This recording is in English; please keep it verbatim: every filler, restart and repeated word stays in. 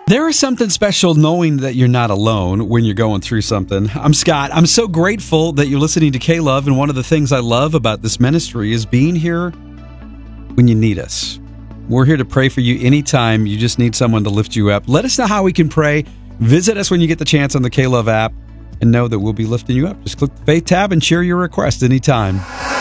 There is something special knowing that you're not alone when you're going through something. I'm Scott. I'm so grateful that you're listening to K-Love, and one of the things I love about this ministry is being here when you need us. We're here to pray for you anytime you just need someone to lift you up. Let us know how we can pray. Visit us when you get the chance on the K-Love app, and know that we'll be lifting you up. Just click the Faith tab and share your request anytime.